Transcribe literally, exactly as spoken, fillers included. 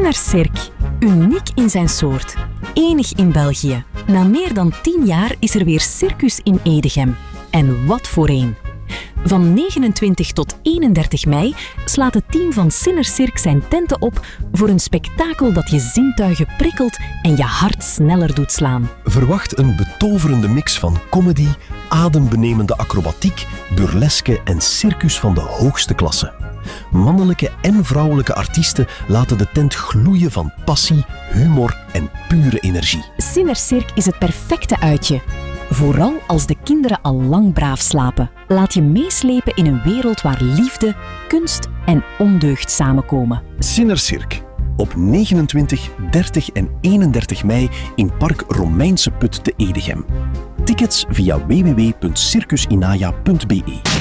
Sinner Cirque. Uniek in zijn soort. Enig in België. Na meer dan tien jaar is er weer circus in Edegem. En wat voor een. Van negenentwintig tot eenendertig mei slaat het team van Sinner Cirque zijn tenten op voor een spektakel dat je zintuigen prikkelt en je hart sneller doet slaan. Verwacht een betoverende mix van comedy, adembenemende acrobatiek, burleske en circus van de hoogste klasse. Mannelijke en vrouwelijke artiesten laten de tent gloeien van passie, humor en pure energie. Sinner Cirque is het perfecte uitje. Vooral als de kinderen al lang braaf slapen. Laat je meeslepen in een wereld waar liefde, kunst en ondeugd samenkomen. Sinner Cirque. Op negenentwintig, dertig en eenendertig mei in Park Romeinse Put te Edegem. Tickets via w w w punt circusinaya punt b e.